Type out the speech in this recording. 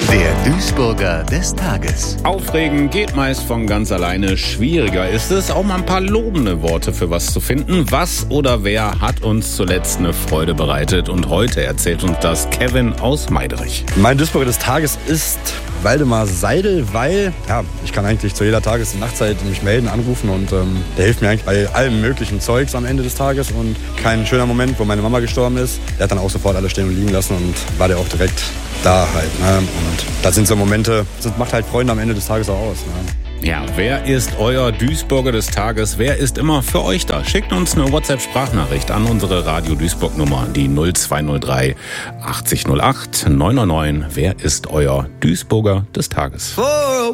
Der Duisburger des Tages. Aufregen geht meist von ganz alleine. Schwieriger ist es, auch mal ein paar lobende Worte für was zu finden. Was oder wer hat uns zuletzt eine Freude bereitet? Und heute erzählt uns das Kevin aus Meiderich. Mein Duisburger des Tages ist Waldemar Seidel, weil ich kann eigentlich zu jeder Tages- und Nachtzeit mich melden, anrufen und der hilft mir eigentlich bei allem möglichen Zeugs am Ende des Tages. Und kein schöner Moment, wo meine Mama gestorben ist. Der hat dann auch sofort alles stehen und liegen lassen und war der auch direkt da halt. Ne? Und das sind so Momente, das macht halt Freunde am Ende des Tages auch aus. Ne? Ja, wer ist euer Duisburger des Tages? Wer ist immer für euch da? Schickt uns eine WhatsApp-Sprachnachricht an unsere Radio Duisburg-Nummer, die 0203 8008 999. Wer ist euer Duisburger des Tages?